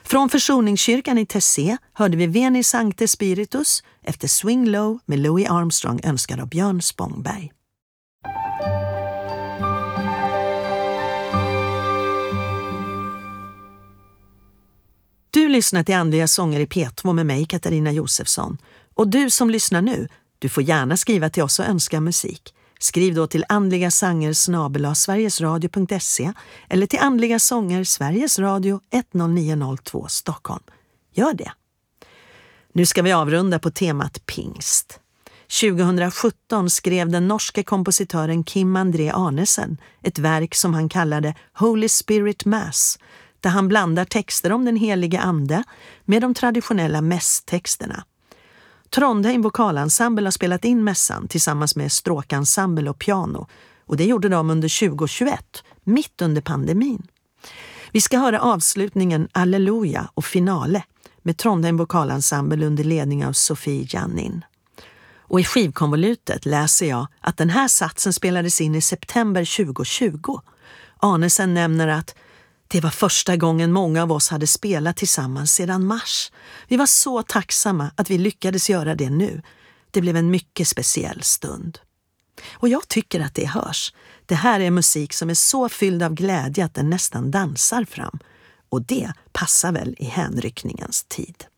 Från Försoningskyrkan i Tessé hörde vi Veni Sancte Spiritus efter Swing Low med Louis Armstrong önskad av Björn Spångberg. Du lyssnar till Andliga sånger i P2 med mig, Katarina Josefsson. Och du som lyssnar nu, du får gärna skriva till oss och önska musik. Skriv då till andligasanger@sverigesradio.se eller till Andliga sånger, Sveriges Radio 10902 Stockholm. Gör det. Nu ska vi avrunda på temat pingst. 2017 skrev den norske kompositören Kim André Arnesen ett verk som han kallade Holy Spirit Mass, där han blandar texter om den heliga ande med de traditionella mässtexterna. Trondheim vokalensemble har spelat in mässan tillsammans med stråkensemble och piano, och det gjorde de under 2021, mitt under pandemin. Vi ska höra avslutningen Alleluja och finale med Trondheim vokalensemble under ledning av Sofie Jannin. Och i skivkonvolutet läser jag att den här satsen spelades in i september 2020. Arnesen nämner att det var första gången många av oss hade spelat tillsammans sedan mars. Vi var så tacksamma att vi lyckades göra det nu. Det blev en mycket speciell stund. Och jag tycker att det hörs. Det här är musik som är så fylld av glädje att den nästan dansar fram. Och det passar väl i hänryckningens tid.